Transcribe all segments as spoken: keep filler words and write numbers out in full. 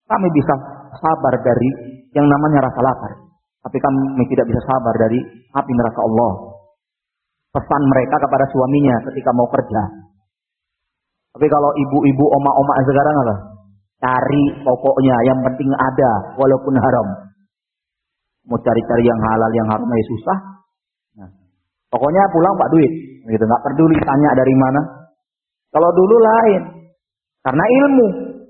Kami bisa sabar dari yang namanya rasa lapar. Tapi kami tidak bisa sabar dari api neraka Allah. Pesan mereka kepada suaminya ketika mau kerja. Tapi kalau ibu-ibu, oma-oma sekarang apa? Cari pokoknya, yang penting ada, walaupun haram. Mau cari-cari yang halal, yang haram ya susah. Nah, pokoknya pulang pak duit, gitu. Nggak peduli tanya dari mana. Kalau dulu lain, karena ilmu.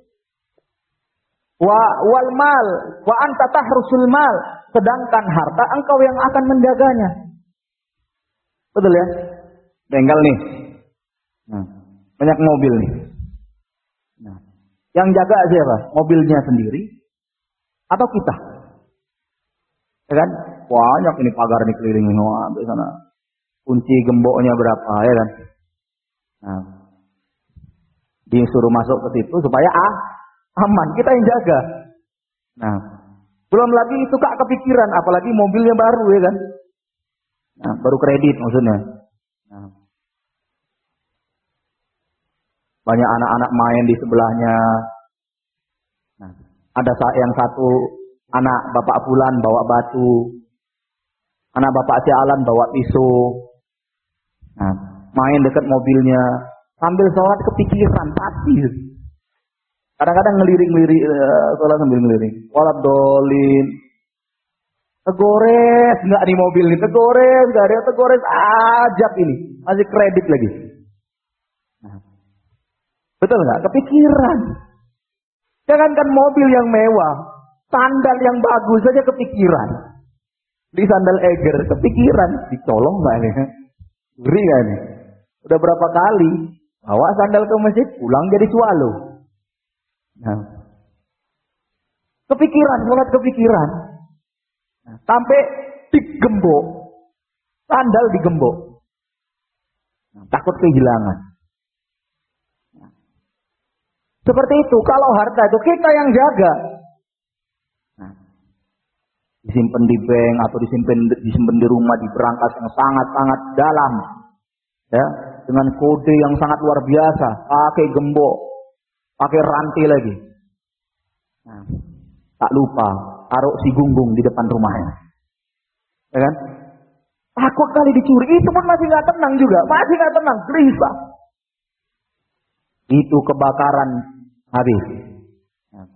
Wa wal mal, wa anta tahrusul mal. Sedangkan harta engkau yang akan menjaganya. Betul ya? Bengkel nih. Nah, banyak mobil nih. Nah, yang jaga siapa? Mobilnya sendiri atau kita? Ya kan? Banyak ini pagar nih keliling wah, di sana. Kunci gemboknya berapa, ya kan? Nah, disuruh masuk ke situ supaya ah, aman, kita yang jaga. Nah, belum lagi itu kak kepikiran, apalagi mobilnya baru ya kan? Nah, baru kredit maksudnya. Nah, banyak anak-anak main di sebelahnya. Nah, ada yang satu anak bapak Fulan bawa batu, anak bapak si Alan bawa pisau. Nah, main dekat mobilnya, sambil sholat kepikiran pasti. Kadang-kadang ngelirik-ngelirik sholat sambil ngelirik. Walat dolin, tegores nggak di mobil ini, tegores nggak ada, tegores ajab ini, masih kredit lagi. Nah, betul nggak? Kepikiran. Jangankan mobil yang mewah, sandal yang bagus saja kepikiran. Di sandal Eger kepikiran, dicolong nggak nih? Ngeri nggak nih? Udah berapa kali bawa sandal ke masjid, pulang jadi swallow. Nah, kepikiran, sholat kepikiran. Nah, sampai digembok, sandal digembok. Nah, takut kehilangan. Nah, seperti itu, kalau harta itu kita yang jaga. Nah, disimpan di bank atau disimpan disimpan di rumah di berangkas yang sangat-sangat dalam, ya, dengan kode yang sangat luar biasa, pakai gembok, pakai rantai lagi. Nah, tak lupa taruh si gunggung di depan rumahnya, ya kan? Takut kali dicuri, itu pun masih nggak tenang juga, masih nggak tenang, gelisah. Itu kebakaran habis. Nah,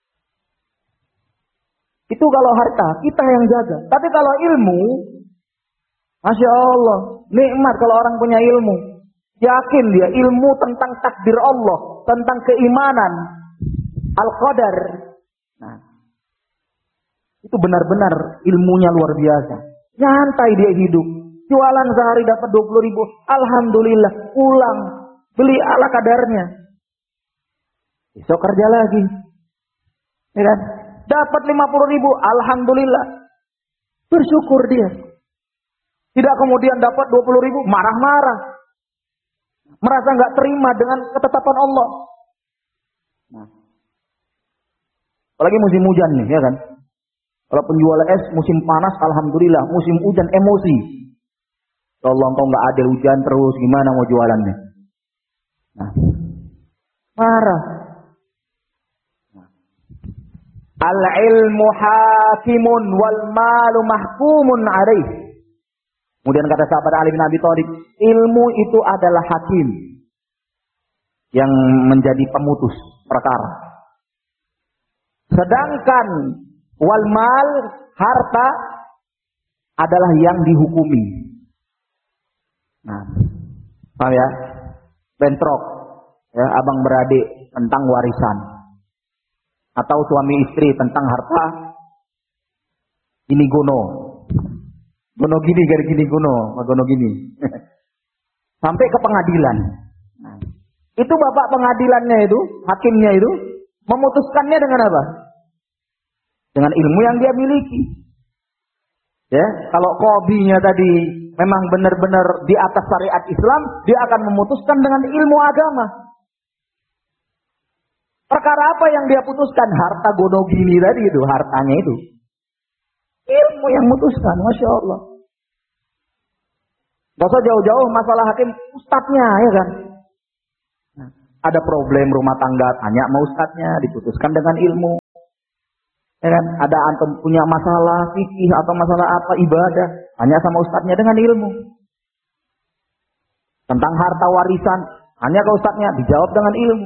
itu kalau harta kita yang jaga, tapi kalau ilmu, masya Allah, nikmat kalau orang punya ilmu. Yakin dia ilmu tentang takdir Allah, tentang keimanan, al-qadar. Nah, itu benar-benar ilmunya luar biasa. Nyantai dia hidup. Jualan sehari dapat dua puluh ribu. Alhamdulillah. Pulang. Beli ala kadarnya. Besok kerja lagi. Ya kan? Dapat lima puluh ribu. Alhamdulillah. Bersyukur dia. Tidak kemudian dapat dua puluh ribu. Marah-marah. Merasa nggak terima dengan ketetapan Allah. Nah, apalagi musim hujan nih, ya kan? Kalau penjual es musim panas, alhamdulillah. Musim hujan emosi. Allah engkau nggak adil, hujan terus, gimana mau jualannya? Nah, marah. Nah. Al-ilmu hakimun wal malu mahkumun alaih. Kemudian kata sahabat Ali bin Abi Thalib, ilmu itu adalah hakim yang menjadi pemutus perkara. Sedangkan wal mal, harta adalah yang dihukumi. Nah, paham ya? Bentrok, ya, abang beradik tentang warisan, atau suami istri tentang harta. Ini gono, gono gini, gari gini gono, gono gini, sampai ke pengadilan. Nah, itu bapak pengadilannya itu, hakimnya itu, memutuskannya dengan apa? Dengan ilmu yang dia miliki. Ya, kalau qadhinya tadi memang benar-benar di atas syariat Islam, dia akan memutuskan dengan ilmu agama. Perkara apa yang dia putuskan? Harta gono gini tadi itu, hartanya itu. Ilmu yang memutuskan, masya Allah. Gak usah jauh-jauh masalah hakim, ustadznya, ya kan? Nah, ada problem rumah tangga, tanya sama ustadznya, diputuskan dengan ilmu. Ya kan? Ada antum punya masalah fikih atau masalah apa ibadah, hanya sama ustadznya dengan ilmu. Tentang harta warisan, hanya ke ustadznya dijawab dengan ilmu.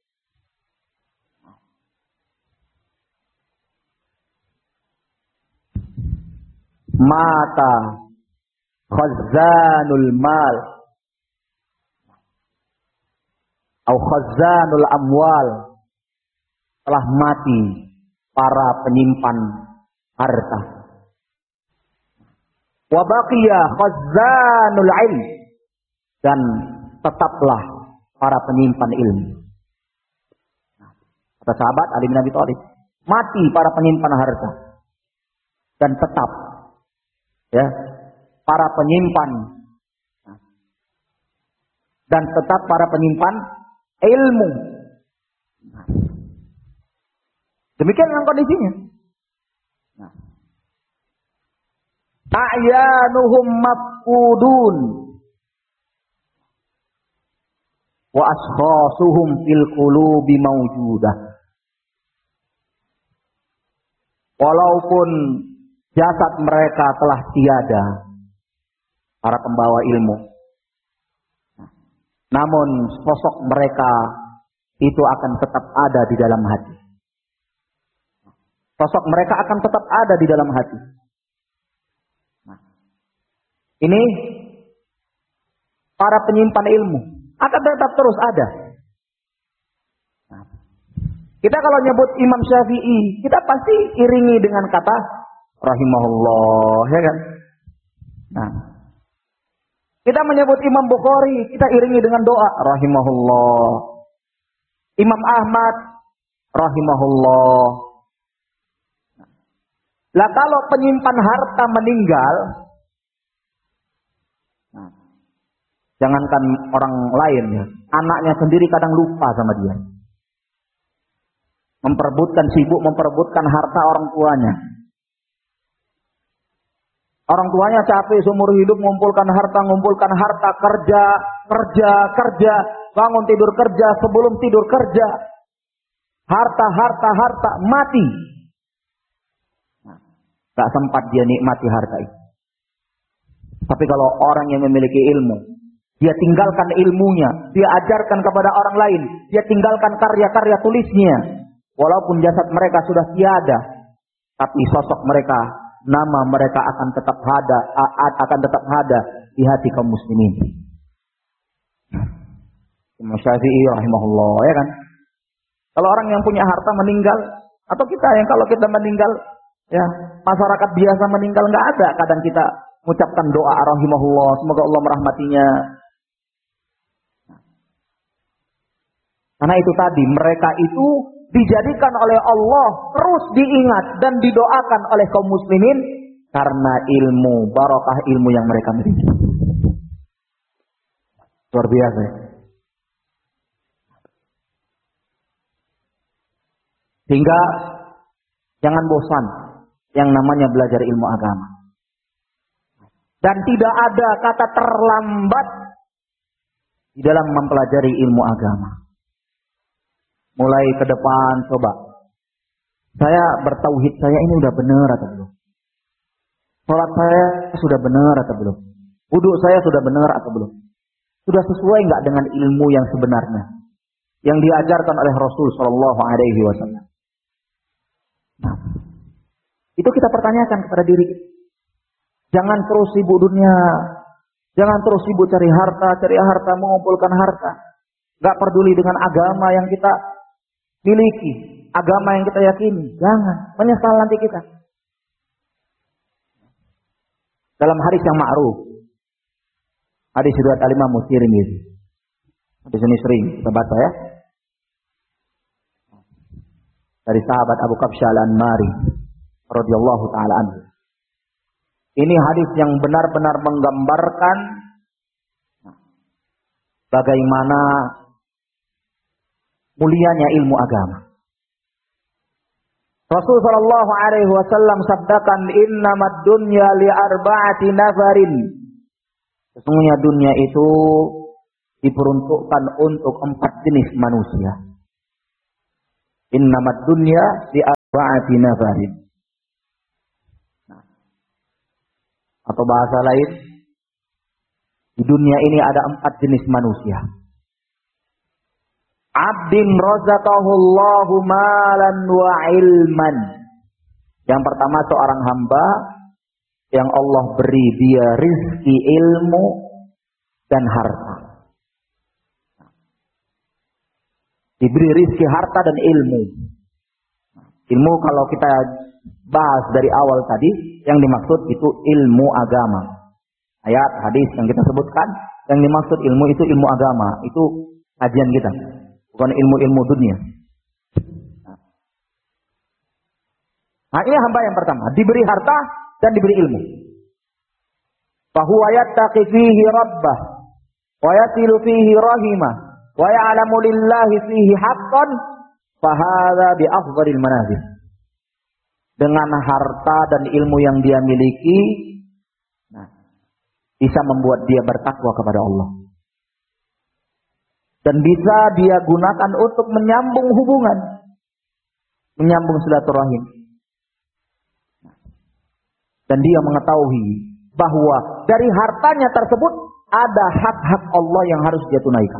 Mata khazanul mal atau khazanul amwal, telah mati para penyimpan harta. Wa baqiya khazanul ilm, dan tetaplah para penyimpan ilmu. Kata sahabat Ali bin Abi Thalib, mati para penyimpan harta dan tetap ya para penyimpan dan tetap para penyimpan ilmu. Demikian yang kondisinya. Nah. A'yanuhum mafqudun wa ashkhasuhum fil qulubi mawjudah. Walaupun jasad mereka telah tiada, para pembawa ilmu, namun sosok mereka itu akan tetap ada di dalam hati. Sosok mereka akan tetap ada di dalam hati. Nah, ini para penyimpan ilmu akan tetap terus ada. Nah, kita kalau nyebut Imam Syafi'i, kita pasti iringi dengan kata rahimahullah, ya kan? Nah, kita menyebut Imam Bukhari, kita iringi dengan doa rahimahullah. Imam Ahmad rahimahullah. Lah kalau penyimpan harta meninggal, nah, jangankan orang lain ya, anaknya sendiri kadang lupa sama dia. Memperebutkan, sibuk memperebutkan harta orang tuanya. Orang tuanya capek seumur hidup mengumpulkan harta, mengumpulkan harta, kerja, kerja, kerja, bangun tidur kerja, sebelum tidur kerja. Harta, harta, harta, mati. Tak sempat dia nikmati harta itu. Tapi kalau orang yang memiliki ilmu, dia tinggalkan ilmunya, dia ajarkan kepada orang lain, dia tinggalkan karya-karya tulisnya. Walaupun jasad mereka sudah tiada, tapi sosok mereka, nama mereka akan tetap ada, akan tetap ada di hati kaum muslimin. Imam Syafi'i rahimahullah, ya kan? Kalau orang yang punya harta meninggal, atau kita yang kalau kita meninggal, ya, masyarakat biasa meninggal nggak ada. Kadang kita mengucapkan doa rahimahullah, semoga Allah merahmatinya. Karena itu tadi, mereka itu dijadikan oleh Allah terus diingat dan didoakan oleh kaum muslimin karena ilmu, barokah ilmu yang mereka miliki. Luar biasa. Sehingga jangan bosan yang namanya belajar ilmu agama. Dan tidak ada kata terlambat di dalam mempelajari ilmu agama. Mulai ke depan coba. Saya bertauhid, saya ini udah benar atau belum? Salat saya sudah benar atau belum? Wudu saya sudah benar atau belum? Sudah sesuai enggak dengan ilmu yang sebenarnya yang diajarkan oleh Rasul sallallahu alaihi wasallam? Nah, itu kita pertanyakan kepada diri kita. Jangan terus sibuk dunia. Jangan terus sibuk cari harta, cari harta, mengumpulkan harta. Gak peduli dengan agama yang kita miliki, agama yang kita yakini. Jangan, menyesal nanti kita. Dalam hadis yang ma'ruf, hadis riwayat Al-Imam Tirmidzi. Hadis ini sering kita baca ya. Dari sahabat Abu Kabsyah Al-Anmari radhiyallahu taala anhu. Ini hadis yang benar-benar menggambarkan bagaimana mulianya ilmu agama. Rasul sallallahu alaihi wasallam sabdakan, "Innamad dunya li arba'ati nafarin." Sesungguhnya dunia itu diperuntukkan untuk empat jenis manusia. Innamad dunya li arba'ati nafarin. Nah, atau bahasa lain, di dunia ini ada empat jenis manusia. Abdin razaqahullahu malan wa ilman. Yang pertama seorang hamba yang Allah beri dia rizki ilmu dan harta. Diberi rizki harta dan ilmu. Ilmu kalau kita bahas dari awal tadi, yang dimaksud itu ilmu agama. Ayat, hadis yang kita sebutkan, yang dimaksud ilmu itu ilmu agama. Itu kajian kita, bukan ilmu-ilmu dunia. Nah, ini hamba yang pertama, diberi harta dan diberi ilmu. Fahuwa yattaqi fihi rabbah wa yasilu fihi rahimah wa ya'lamu lillahi fihi haqqan fahadha bi afdhalil manazil. Dengan harta dan ilmu yang dia miliki, nah, bisa membuat dia bertakwa kepada Allah. Dan bisa dia gunakan untuk menyambung hubungan, menyambung silaturahim. Dan dia mengetahui bahwa dari hartanya tersebut ada hak-hak Allah yang harus dia tunaikan.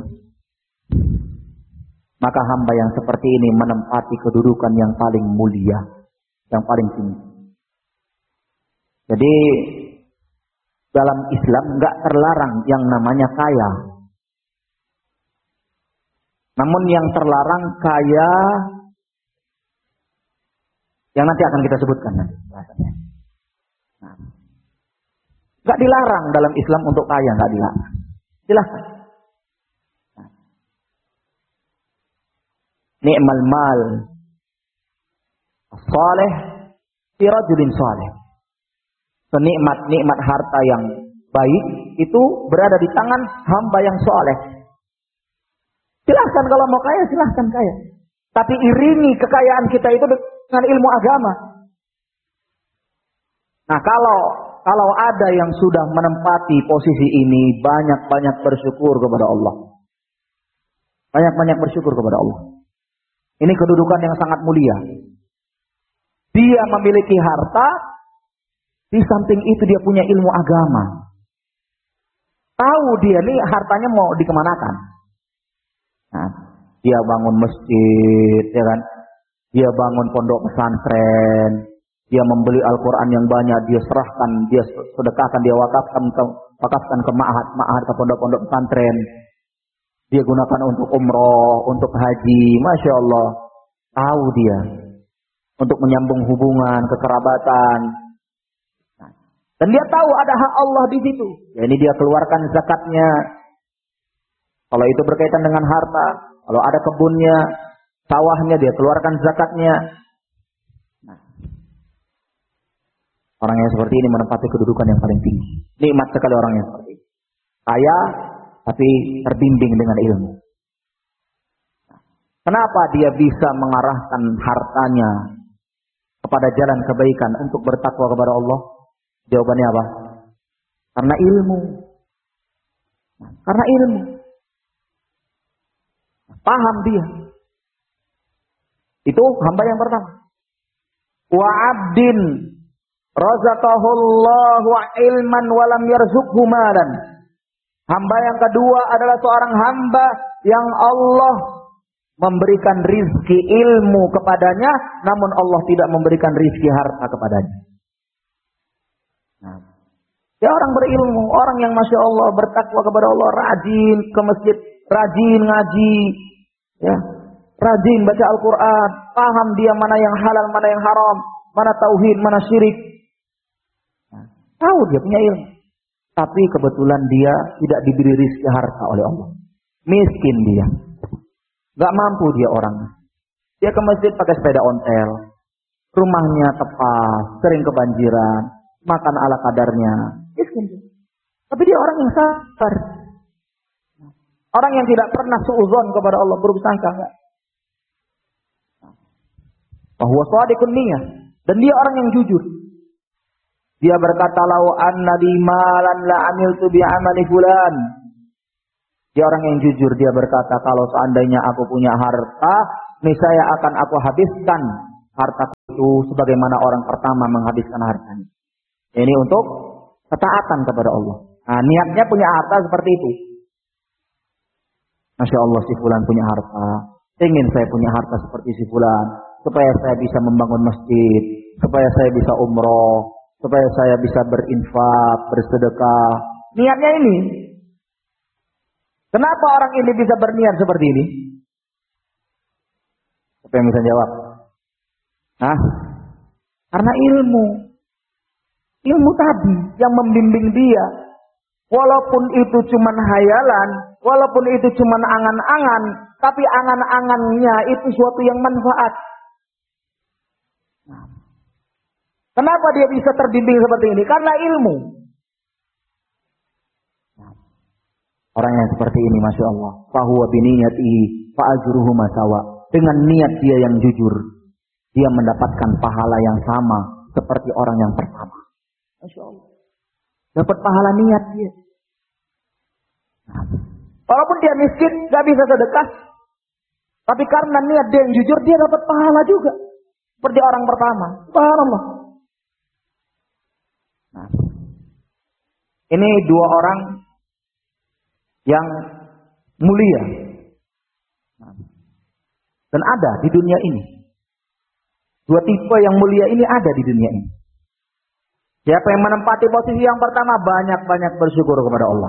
Maka hamba yang seperti ini menempati kedudukan yang paling mulia, yang paling tinggi. Jadi dalam Islam enggak terlarang yang namanya kaya. Namun yang terlarang kaya yang nanti akan kita sebutkan nanti bahasanya. Nah, enggak dilarang dalam Islam untuk kaya, enggak dilarang. Silakan. Nah. Ni'mal mal saleh fi rajulin saleh. Senikmat-nikmat harta yang baik itu berada di tangan hamba yang saleh. Silahkan kalau mau kaya, silahkan kaya. Tapi iringi kekayaan kita itu dengan ilmu agama. Nah, kalau kalau ada yang sudah menempati posisi ini, banyak-banyak bersyukur kepada Allah. Banyak-banyak bersyukur kepada Allah. Ini kedudukan yang sangat mulia. Dia memiliki harta, di samping itu dia punya ilmu agama. Tahu dia nih hartanya mau dikemanakan. Nah, dia bangun masjid, ya kan? Dia bangun pondok pesantren, dia membeli Al-Quran yang banyak, dia serahkan, dia sedekahkan, dia wakafkan ke, wakafkan ke ma'had, ma'had ke pondok-pondok pesantren. Dia gunakan untuk umroh, untuk haji, Masya Allah. Tahu dia. Untuk menyambung hubungan, kekerabatan. Nah, dan dia tahu ada hak Allah di situ. Ya, ini dia keluarkan zakatnya. Kalau itu berkaitan dengan harta, kalau ada kebunnya, sawahnya, dia keluarkan zakatnya. Nah, orang yang seperti ini menempati kedudukan yang paling tinggi. Nikmat sekali orang yang seperti ini. Kaya, tapi terbimbing dengan ilmu. Nah, kenapa dia bisa mengarahkan hartanya kepada jalan kebaikan untuk bertakwa kepada Allah? Jawabannya apa? Karena ilmu. Nah, karena ilmu. Paham dia. Itu hamba yang pertama. Wa abdin razaqahullahu ilman wa lam yarzuqhu malan. Hamba yang kedua adalah seorang hamba yang Allah memberikan rizki ilmu kepadanya, namun Allah tidak memberikan rizki harta kepadanya. Nah, dia orang berilmu, orang yang Masya Allah bertakwa kepada Allah, rajin ke masjid, rajin ngaji, ya, rajin baca Al-Quran, paham dia mana yang halal, mana yang haram, mana tauhid, mana syirik. Nah, tahu dia punya ilmu. Tapi kebetulan dia tidak diberi rizki harta oleh Allah. Miskin dia. Gak mampu dia orang. Dia ke masjid pakai sepeda ontel. Rumahnya tepas, sering kebanjiran, makan ala kadarnya. Miskin dia. Tapi dia orang yang sabar. Orang yang tidak pernah suudzon kepada Allah, buruk sangka enggak. Bahwa shadiqun niyah. Dan dia orang yang jujur. Dia berkata, lau anna li malan la amiltu bi amali fulan. Dia orang yang jujur, dia berkata, kalau seandainya aku punya harta, niscaya akan aku habiskan harta itu sebagaimana orang pertama menghabiskan hartanya. Ini untuk ketaatan kepada Allah. Nah, niatnya punya harta seperti itu. Masya Allah, si fulan punya harta. Ingin saya punya harta seperti si fulan, supaya saya bisa membangun masjid, supaya saya bisa umroh, supaya saya bisa berinfak, bersedekah. Niatnya ini. Kenapa orang ini bisa berniat seperti ini? Siapa yang bisa jawab? Hah? Karena ilmu. Ilmu tadi yang membimbing dia. Walaupun itu cuma hayalan, walaupun itu cuma angan-angan, tapi angan-angannya itu suatu yang manfaat. Kenapa dia bisa terbimbing seperti ini? Karena ilmu. Orang yang seperti ini, Masya Allah. Fahuwa biniyatihi fa'ajruhu masawa. Dengan niat dia yang jujur, dia mendapatkan pahala yang sama seperti orang yang pertama. Masya Allah. Dapat pahala niat dia. Nah, walaupun dia miskin, gak bisa sedekah. Tapi karena niat dia yang jujur, dia dapat pahala juga. Seperti orang pertama. Subhanallah. Nah, ini dua orang yang mulia. Nah, dan ada di dunia ini. Dua tipe yang mulia ini ada di dunia ini. Siapa yang menempati posisi yang pertama, banyak-banyak bersyukur kepada Allah.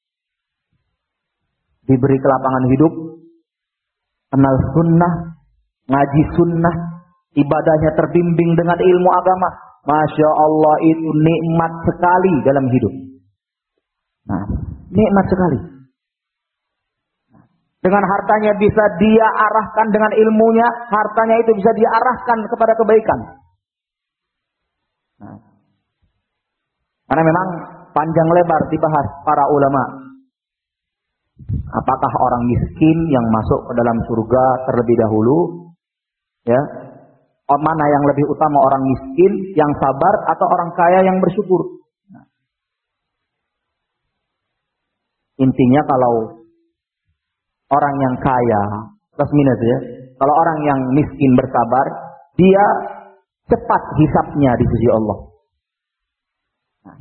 Diberi kelapangan hidup, kenal sunnah, ngaji sunnah, ibadahnya terbimbing dengan ilmu agama. Masya Allah, itu nikmat sekali dalam hidup. Nah, nikmat sekali. Dengan hartanya bisa dia arahkan, dengan ilmunya, hartanya itu bisa dia arahkan kepada kebaikan. Nah, karena memang panjang lebar dibahas para ulama. Apakah orang miskin yang masuk ke dalam surga terlebih dahulu? Ya, mana yang lebih utama, orang miskin yang sabar atau orang kaya yang bersyukur? Nah, intinya kalau orang yang kaya plus minus ya, kalau orang yang miskin bersabar, dia cepat hisapnya di sisi Allah. Nah,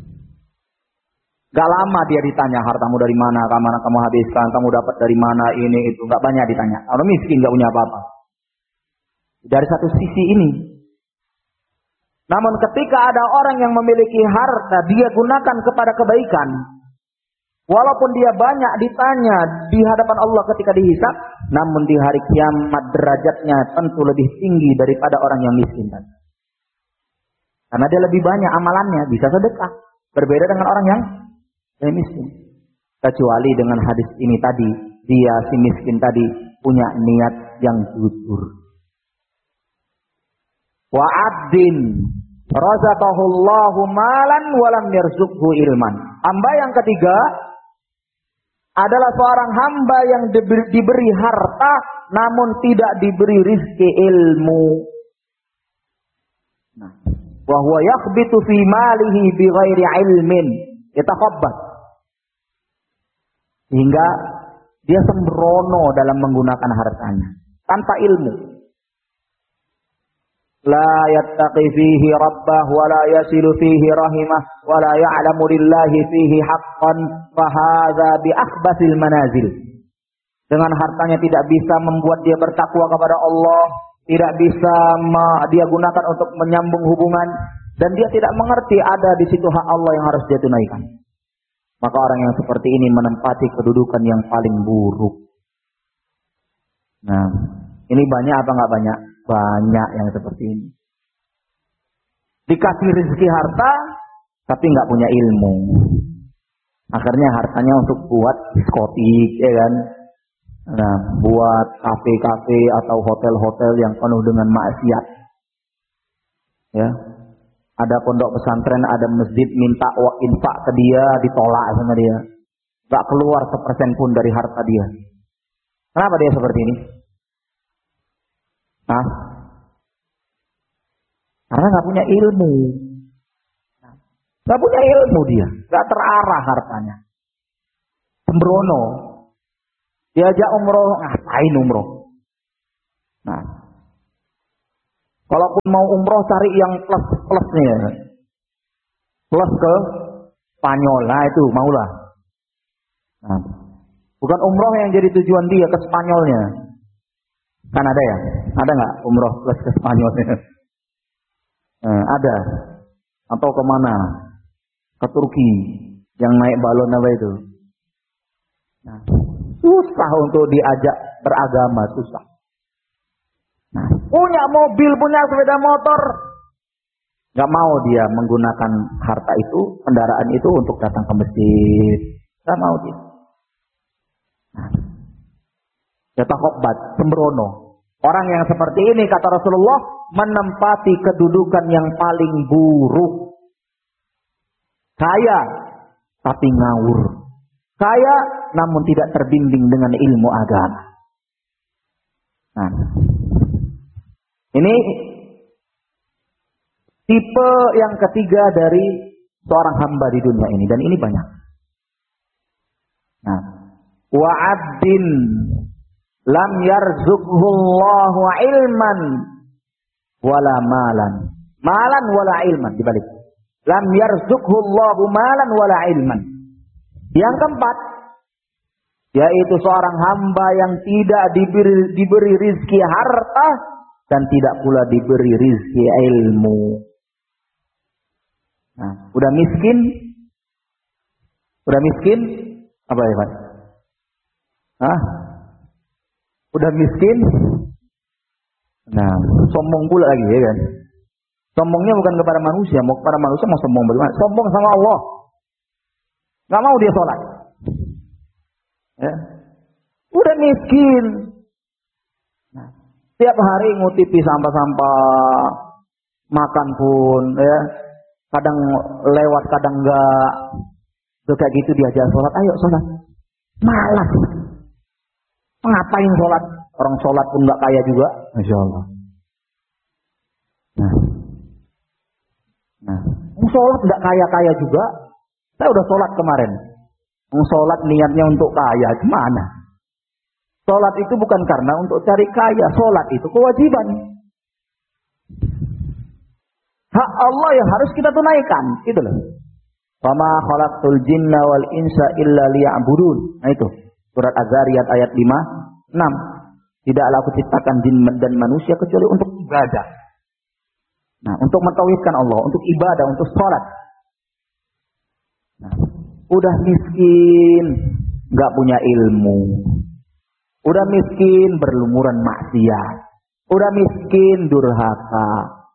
gak lama dia ditanya hartamu dari mana, kemana kamu habiskan, kamu dapat dari mana, ini itu, gak banyak ditanya. Orang miskin gak punya apa-apa. Dari satu sisi ini. Namun ketika ada orang yang memiliki harta, dia gunakan kepada kebaikan. Walaupun dia banyak ditanya di hadapan Allah ketika dihisab, namun di hari kiamat derajatnya tentu lebih tinggi daripada orang yang miskin tadi. Karena dia lebih banyak amalannya, bisa sedekah. Berbeda dengan orang yang yang miskin. Kecuali dengan hadis ini tadi, dia si miskin tadi punya niat yang jujur. Wa abdin razaqahullahu malan walam yarzuqhu ilman. Hamba yang ketiga adalah seorang hamba yang diberi, diberi harta namun tidak diberi rizki ilmu. Nah, wa huwa yakhbitu fi malihi bighairi ilmin yatakhabbat. Sehingga dia sembrono dalam menggunakan hartanya tanpa ilmu. La yattaqi fihi rabbah wa la yasilu fihi rahimah wa la ya'lamu lillahi fihi haqqan fa hadza bi akhbasil manazil. Dengan hartanya tidak bisa membuat dia bertakwa kepada Allah, tidak bisa dia gunakan untuk menyambung hubungan, dan dia tidak mengerti ada di situ hak Allah yang harus dia tunaikan. Maka orang yang seperti ini menempati kedudukan yang paling buruk. Nah, ini banyak apa enggak banyak? Banyak yang seperti ini. Dikasih rezeki harta, tapi nggak punya ilmu. Akhirnya hartanya untuk buat diskotik, ya kan? Nah, buat kafe-kafe atau hotel-hotel yang penuh dengan maksiat. Ya, ada pondok pesantren, ada masjid minta infak ke dia, ditolak sama dia. Nggak keluar sepersen pun dari harta dia. Kenapa dia seperti ini? Nah, karena nggak punya ilmu, nggak punya ilmu dia, nggak terarah hartanya, sembrono, diajak umroh, ngapain umroh? Nah, Walaupun mau umroh cari yang plus-plusnya. Plus ke Spanyol, nah itu maulah. Nah, bukan umroh yang jadi tujuan dia ke Spanyolnya. Kan ada ya? Ada nggak umroh plus ke Spanyolnya? Nah, ada. Atau kemana? Ke Turki yang naik balon apa itu? Nah, susah untuk diajak beragama, susah. Nah, punya mobil, punya sepeda motor, nggak mau dia menggunakan harta itu, kendaraan itu untuk datang ke masjid. Nggak mau dia. Nah, ya takobbat, sembrono. Orang yang seperti ini, kata Rasulullah, menempati kedudukan yang paling buruk. Kaya, tapi ngawur. Kaya, namun tidak terbimbing dengan ilmu agama. Nah, ini tipe yang ketiga dari seorang hamba di dunia ini, dan ini banyak. Nah, wa 'abdin lam yarzuqhullahu ilman wala malan. Malan wala ilman, dibalik. Lam yarzuqhullahu malan wala ilman. Yang keempat, yaitu seorang hamba yang tidak diberi, diberi rizki harta dan tidak pula diberi rizki ilmu. Nah, udah miskin, udah miskin, apa ya Pak? Hah? Udah miskin, nah sombong pula lagi ya kan? Sombongnya bukan kepada manusia, mau kepada manusia mau sombong bagaimana? Sombong sama Allah, nggak mau dia sholat. Ya. Udah miskin, nah, tiap hari ngutipi sampah-sampah, makan pun, ya, kadang lewat, kadang enggak, tuh kayak gitu diajak sholat, ayo sholat, malas, ngapain sholat? Orang sholat pun nggak kaya juga, masya Allah. Nah, nah, sholat nggak kaya-kaya juga, saya udah sholat kemarin. Sholat niatnya untuk kaya, gimana? Sholat itu bukan karena untuk cari kaya, sholat itu kewajiban. Hak Allah yang harus kita tunaikan, itu loh. Wama khalaqtul jinna wal insa illa liya'budun. Nah itu, surat Az-Zariyat ayat lima enam. Tidaklah aku ciptakan jin dan manusia kecuali untuk ibadah. Nah, untuk mentauhidkan Allah, untuk ibadah, untuk sholat. Nah, udah miskin, nggak punya ilmu. Udah miskin, berlumuran maksiat. Udah miskin, durhaka.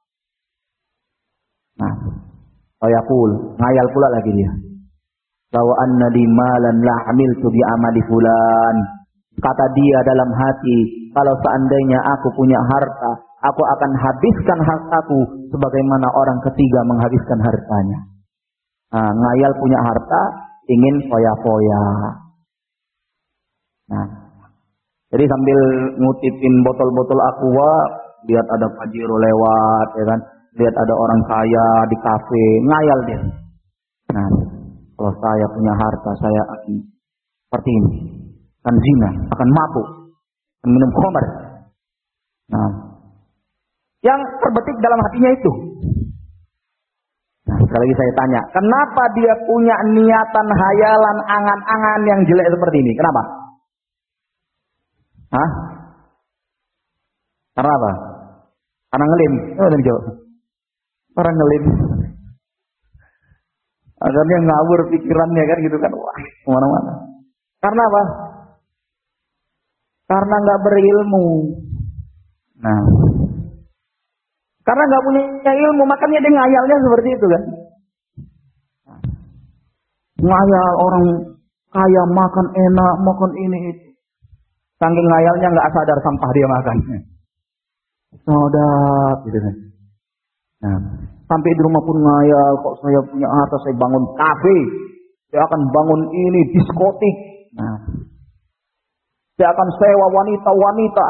Nah, ayakul, ngayal pula lagi dia. Law anna di malan la amiltu bi amali fulan. Kata dia dalam hati, kalau seandainya aku punya harta, aku akan habiskan hartaku sebagaimana orang ketiga menghabiskan hartanya. Nah, ngayal punya harta, ingin foya-foya. Nah, jadi sambil ngutipin botol-botol aqua, lihat ada Pajero lewat, ya kan? Lihat ada orang kaya di kafe, ngayal dia. Nah, kalau saya punya harta, saya akan seperti ini, akan zina, akan mabuk, akan minum khamar. Nah, yang terbetik dalam hatinya itu. Nah, sekali lagi saya tanya, kenapa dia punya niatan, hayalan, angan-angan yang jelek seperti ini? Kenapa? Hah? Karena apa? Karena ngelim. Oh, dan jawab. Orang ngelim. Akhirnya ngawur pikirannya kan gitu kan. Wah, kemana-mana. Karena apa? Karena nggak berilmu. Nah, karena nggak punya ilmu, makanya dia ngayalnya seperti itu kan. Ngayal orang kaya makan enak, makan ini itu. Saking ngayalnya nggak sadar sampah dia makan. Sodak gitu kan. Nah, sampai di rumah pun ngayal, kok saya punya harta, saya bangun kafe, saya akan bangun ini diskotik. Nah, saya akan sewa wanita-wanita.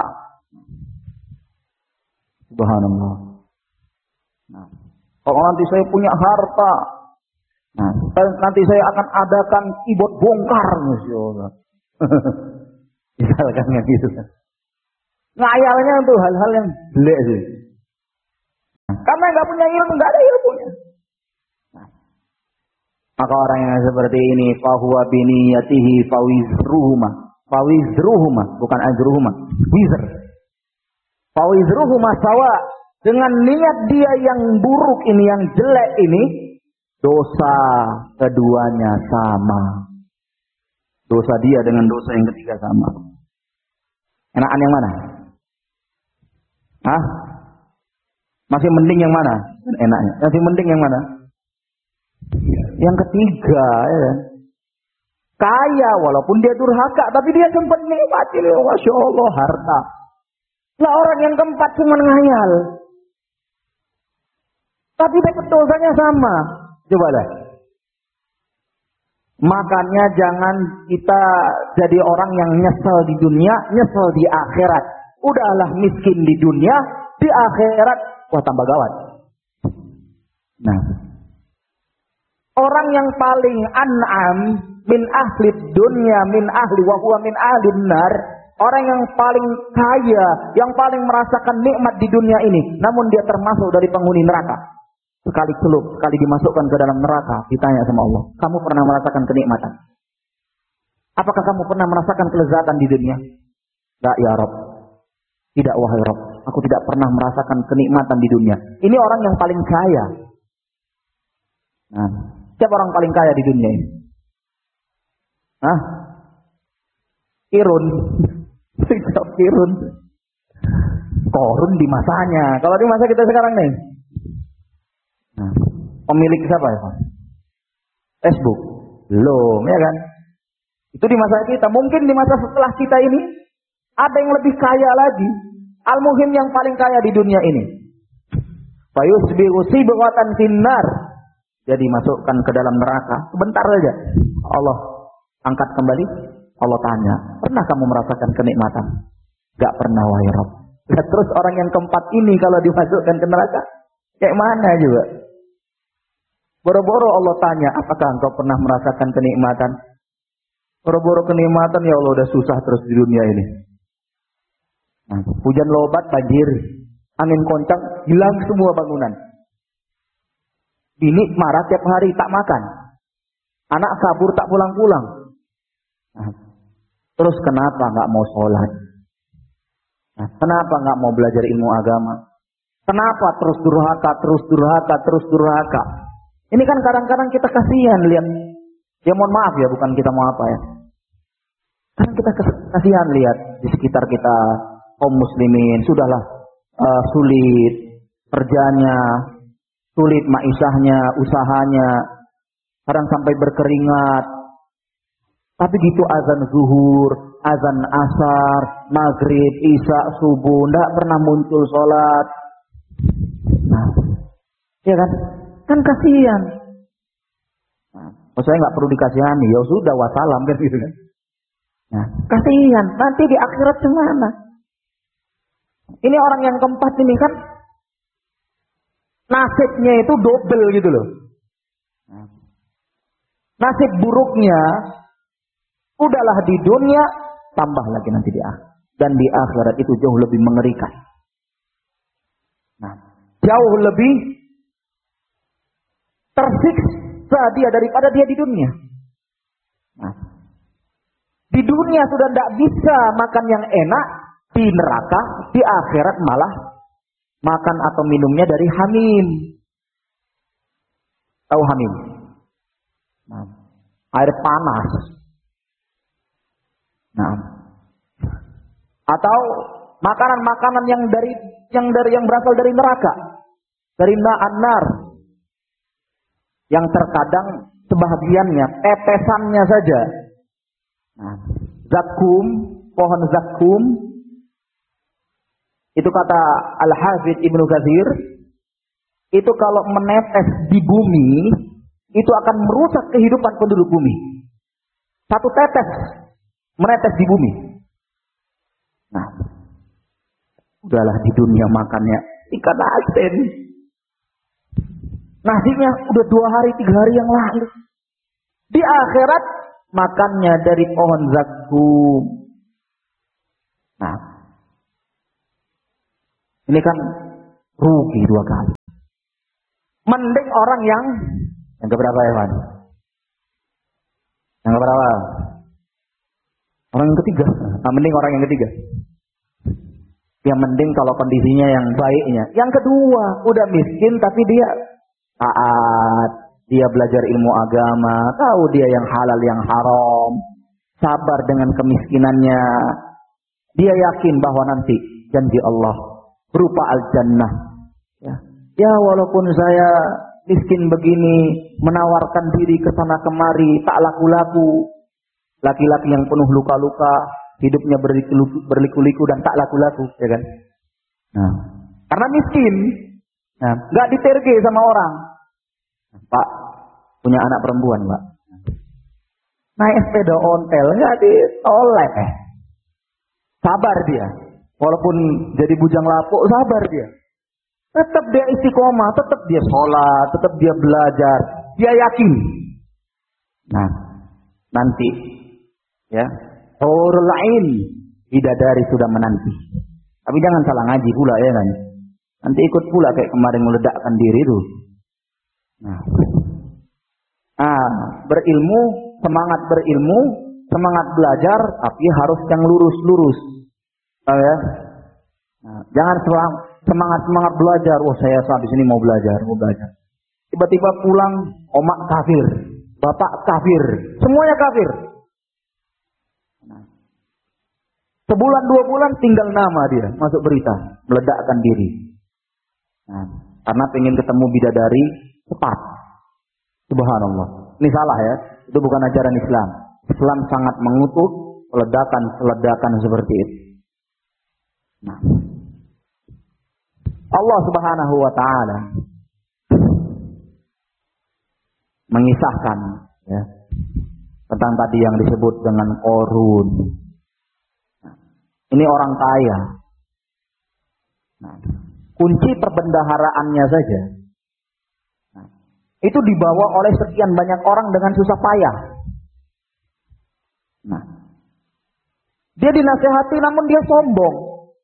Subhanallah. Nah, kalau nanti saya punya harta, nah, nanti saya akan adakan keyboard bongkar, masya Allah. Misalkan gitu kan. Ngayalnya tuh hal-hal yang jelek sih. karena nggak punya ilmu, nggak ada ilmunya. Nah, maka orang yang seperti ini, fahuwa biniyatihi fawizruhuma, fawizruhuma, bukan ajruhuma, wizr. Fawizruhuma sawa, dengan niat dia yang buruk ini, yang jelek ini, dosa keduanya sama. Dosa dia dengan dosa yang ketiga sama. Enakan yang mana? Hah? Masih mending yang mana? Enaknya. Masih mending yang mana? Yang ketiga, ya. Kaya walaupun dia durhaka, tapi dia sempat nikmati, masya Allah, harta. Lah orang yang keempat cuma ngayal, tapi dapat dosanya sama. Coba dah. Makanya jangan kita jadi orang yang nyesel di dunia, nyesel di akhirat. Udahlah miskin di dunia, di akhirat wah tambah gawat. Nah, orang yang paling an'am min ahli dunya min ahli wa huwa min ahli nar, orang yang paling kaya, yang paling merasakan nikmat di dunia ini, namun dia termasuk dari penghuni neraka. Sekali celup, sekali dimasukkan ke dalam neraka, ditanya sama Allah, kamu pernah merasakan kenikmatan? Apakah kamu pernah merasakan kelezatan di dunia? La ya Rabb. Tidak wahai Rabb, aku tidak pernah merasakan kenikmatan di dunia. Ini orang yang paling kaya. Nah, siapa orang paling kaya di dunia ini? Hah? Irun. Sikap Irun. Korun di masanya. Kalau di masa kita sekarang nih. Nah, pemilik siapa ya Pak? Facebook. Belum, ya kan? Itu di masa kita. Mungkin di masa setelah kita ini ada yang lebih kaya lagi. Al-Muhim yang paling kaya di dunia ini. Fayusbihu sibghatan finnar. Jadi masukkan ke dalam neraka. Sebentar saja. Allah angkat kembali. Allah tanya, pernah kamu merasakan kenikmatan? Gak pernah wahai Rabb. Terus orang yang keempat ini kalau dimasukkan ke neraka, kayak mana juga? Boro-boro Allah tanya, apakah engkau pernah merasakan kenikmatan? Boro-boro kenikmatan, ya Allah udah susah terus di dunia ini. Nah, hujan lebat, banjir, angin kencang, hilang semua bangunan. Bini marah tiap hari, tak makan. Anak kabur, tak pulang-pulang. Nah, terus kenapa nggak mau sholat? Nah, kenapa nggak mau belajar ilmu agama? Kenapa terus durhaka, terus durhaka, terus durhaka? Ini kan kadang-kadang kita kasihan lihat. Ya mohon maaf ya, bukan kita mau apa ya. Kadang kita kasihan lihat di sekitar kita kaum muslimin, sudahlah uh, sulit kerjanya, sulit maisahnya, usahanya, kadang sampai berkeringat. Tapi gitu azan zuhur, azan asar, maghrib, isya, subuh, tidak pernah muncul sholat. Nah, ya kan? Kan kasihan. Nah, oh, saya nggak perlu dikasihani, ya sudah wassalam kan gitu kan? Nah, kasihan. Nanti di akhirat gimana? Ini orang yang keempat ini kan nasibnya itu double gitu loh. Nah, nasib buruknya udahlah di dunia, tambah lagi nanti di akhirat. Dan di akhirat itu jauh lebih mengerikan. Nah, jauh lebih tersiksa dia daripada dia di dunia. Nah, di dunia sudah tidak bisa makan yang enak, di neraka, di akhirat malah makan atau minumnya dari hamim. Tahu hamim? Nah, air panas. Nah, atau makanan-makanan yang dari yang dari yang berasal dari neraka, dari na'an-nar, yang terkadang sebahagiannya tetesannya saja. Nah, zakum, pohon zakum, itu kata Al-Hafidz Ibnu Katsir, itu kalau menetes di bumi, itu akan merusak kehidupan penduduk bumi. Satu tetes menetes di bumi. Nah, udahlah di dunia makannya ikan asin. Nasinya udah dua hari, tiga hari yang lalu. Di akhirat makannya dari pohon zakum. Nah, ini kan rugi dua kali. Mending orang yang yang keberapa ya, Mas? Yang keberapa? Orang yang ketiga. Nah, mending orang yang ketiga. Yang mending kalau kondisinya yang baiknya. Yang kedua, udah miskin tapi dia taat, dia belajar ilmu agama, tahu dia yang halal yang haram, sabar dengan kemiskinannya. Dia yakin bahwa nanti janji Allah berupa al-jannah. Ya. ya walaupun saya miskin begini, menawarkan diri ke sana kemari, tak laku-laku. Laki-laki yang penuh luka-luka, hidupnya berliku-liku dan tak laku-laku, ya kan? Nah, karena miskin, nah, nggak diterge sama orang. Pak, punya anak perempuan, Pak. Naik sepeda ontel, nggak ditolak. Eh. Sabar dia. Walaupun jadi bujang lapuk, sabar dia. Tetap dia istiqomah, tetap dia sholat, tetap dia belajar. Dia yakin. Nah, nanti, ya, hurul ain, bidadari sudah menanti. Tapi jangan salah ngaji pula ya kan. Nanti ikut pula kayak kemarin meledakkan diri itu. Nah, ah, berilmu, semangat berilmu, semangat belajar, tapi harus yang lurus-lurus. Tahu ya? Nah, jangan semangat-semangat belajar. Wah, saya habis ini mau belajar, mau belajar. Tiba-tiba pulang, omak kafir, bapak kafir, semuanya kafir. Nah, sebulan dua bulan tinggal nama dia masuk berita, meledakkan diri. Nah, karena pengen ketemu bidadari cepat. Subhanallah. Ini salah ya. Itu bukan ajaran Islam. Islam sangat mengutuk ledakan-ledakan seperti itu. Nah, Allah Subhanahu wa taala mengisahkan ya, tentang tadi yang disebut dengan Qarun. Nah, ini orang kaya. Nah, kunci perbendaharaannya saja nah, itu dibawa oleh sekian banyak orang dengan susah payah. Nah, dia dinasihati namun dia sombong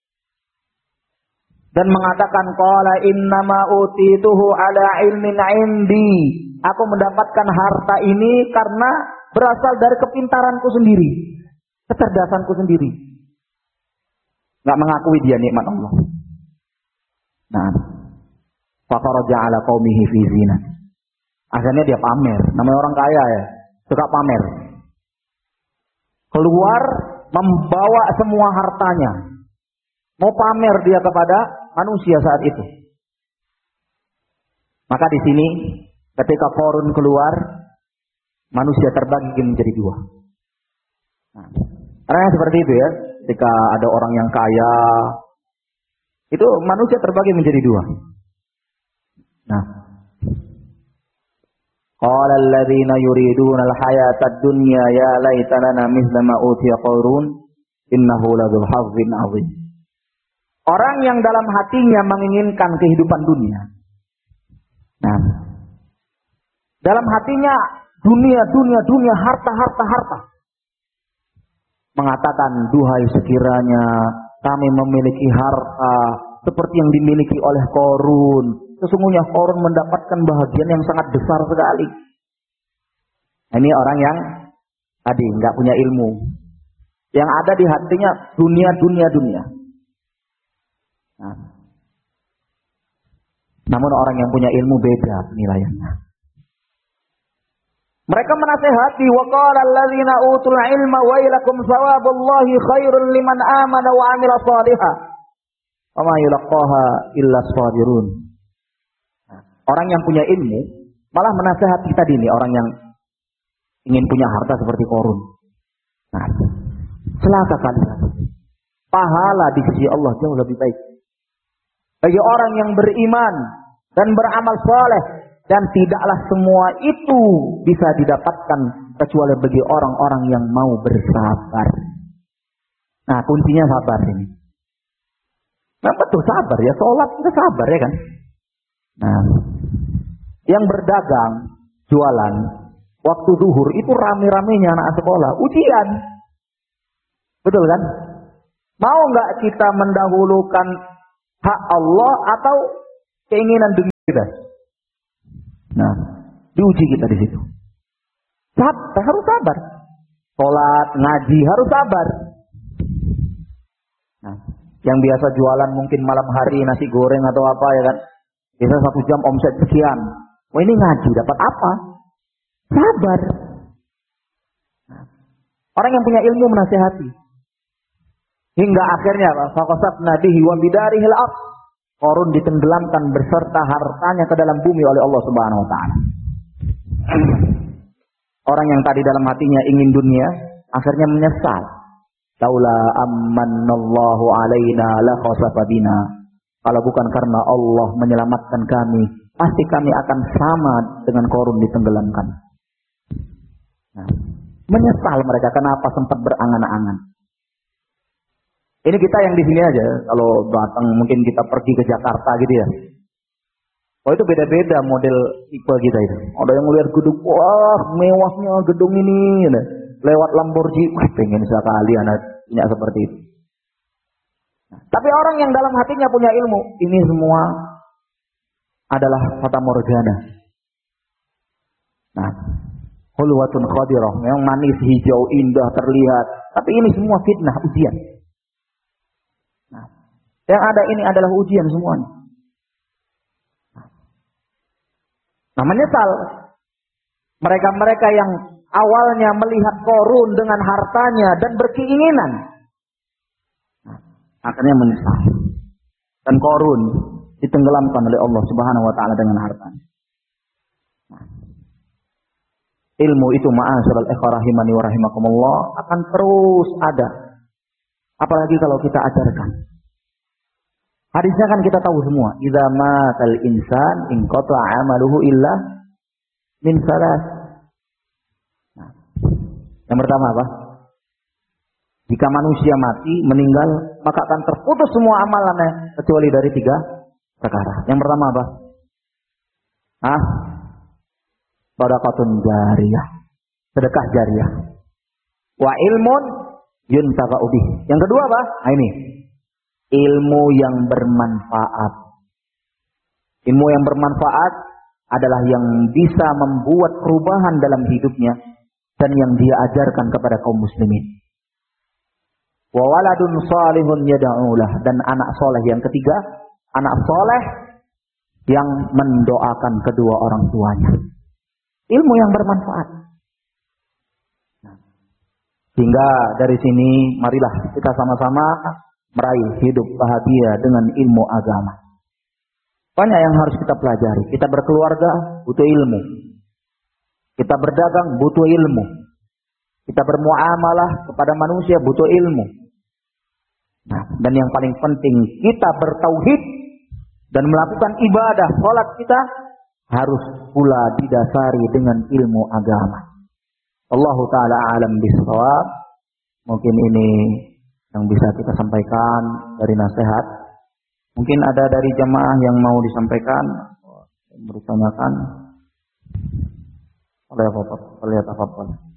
dan mengatakan qala innama utituhu ala ilmin indi. Aku mendapatkan harta ini karena berasal dari kepintaranku sendiri, kecerdasanku sendiri. Enggak mengakui dia nikmat Allah. Nah, faqaraja ala qaumihi fi zina. Akhirnya dia pamer. Namanya orang kaya ya, suka pamer. Keluar membawa semua hartanya. Mau pamer dia kepada manusia saat itu. Maka di sini ketika Qarun keluar, manusia terbagi menjadi dua. Nah, karena seperti itu ya, ketika ada orang yang kaya, itu manusia terbagi menjadi dua. Nah, qala alladziina yuriduna al-hayata ad-dunya ya laitana mithla ma utiya Qarun innahu ladzul hazzin 'adzim. Orang yang dalam hatinya menginginkan kehidupan dunia. Nah, dalam hatinya dunia, dunia, dunia, harta, harta, harta. Mengatakan, duhai sekiranya kami memiliki harta seperti yang dimiliki oleh Qarun. Sesungguhnya Qarun mendapatkan bahagian yang sangat besar sekali. Ini orang yang tadi nggak punya ilmu. Yang ada di hatinya dunia, dunia, dunia. Nah, namun orang yang punya ilmu beda penilaiannya. Mereka menasehati, wa qala alladziina utul ilma wailakum thawabullahi khairul liman amana wa 'amila shalihan. Wa ma yulaqaha illa as-sabirun. Orang yang punya ilmu malah menasehati tadi nih orang yang ingin punya harta seperti Qarun. Nah, celaka kalian. Pahala di sisi Allah jauh lebih baik bagi orang yang beriman dan beramal saleh, dan tidaklah semua itu bisa didapatkan kecuali bagi orang-orang yang mau bersabar. Nah, kuncinya sabar ini. Nah, betul sabar ya, sholat kita sabar ya kan. Nah, yang berdagang, jualan, waktu zuhur itu rame-ramenya anak sekolah, ujian. Betul kan? Mau nggak kita mendahulukan hak Allah atau keinginan dunia kita? Nah, diuji kita di situ. Sabar, harus sabar. Sholat, ngaji, harus sabar. Nah, yang biasa jualan mungkin malam hari nasi goreng atau apa ya kan. Biasa satu jam omset sekian. Wah, ini ngaji dapat apa? Sabar. Nah, orang yang punya ilmu menasihati. Hingga akhirnya faqasafna bihi wa bidarihil ardh. Qarun ditenggelamkan beserta hartanya ke dalam bumi oleh Allah Subhanahu wa taala. Orang yang tadi dalam hatinya ingin dunia, akhirnya menyesal. Laula ammanallahu alaina la khasafa bina. Kalau bukan karena Allah menyelamatkan kami, pasti kami akan sama dengan Qarun ditenggelamkan. Nah, menyesal mereka kenapa sempat berangan-angan. Ini kita yang di sini aja, kalau datang mungkin kita pergi ke Jakarta gitu ya. Oh itu beda-beda model tipe kita itu. Ada yang melihat gedung, wah mewahnya gedung ini. Lewat Lamborghini, wah pengen sekali anak punya seperti itu. Nah, tapi orang yang dalam hatinya punya ilmu, ini semua adalah fata morgana. Nah, hulwatun khadirah, yang manis, hijau, indah, terlihat. Tapi ini semua fitnah, ujian. Nah, yang ada ini adalah ujian semuanya. Nah, menyesal mereka-mereka yang awalnya melihat Qarun dengan hartanya dan berkeinginan, nah, akhirnya menyesal. Dan Qarun ditenggelamkan oleh Allah Subhanahu wa taala dengan hartanya. Nah, ilmu itu ma'asyiral ikhwah rahimani wa rahimakumullah akan terus ada. Apalagi kalau kita ajarkan. Hadisnya kan kita tahu semua. Idza matal insan inqata'a 'amaluhu illa min salas. Nah, yang pertama apa? Jika manusia mati, meninggal, maka akan terputus semua amalannya kecuali dari tiga perkara. Yang pertama apa? Ah, shadaqatun jariyah. Sedekah jariyah. Wa ilmun yuntafa'u bih. Yang kedua apa? Nah ini. Ilmu yang bermanfaat. Ilmu yang bermanfaat adalah yang bisa membuat perubahan dalam hidupnya dan yang dia ajarkan kepada kaum muslimin. Wa waladun salihun yad'ulah, dan anak soleh yang ketiga, anak soleh yang mendoakan kedua orang tuanya. Ilmu yang bermanfaat. Sehingga dari sini marilah kita sama-sama meraih hidup bahagia dengan ilmu agama. Banyak yang harus kita pelajari. Kita berkeluarga butuh ilmu. Kita berdagang butuh ilmu. Kita bermuamalah kepada manusia butuh ilmu. Nah, dan yang paling penting kita bertauhid dan melakukan ibadah salat kita harus pula didasari dengan ilmu agama. Allahu ta'ala alam bisawab. Mungkin ini yang bisa kita sampaikan dari nasihat. Mungkin ada dari jamaah yang mau disampaikan, bertanyakan oleh apa-apa, lihat apa-apa.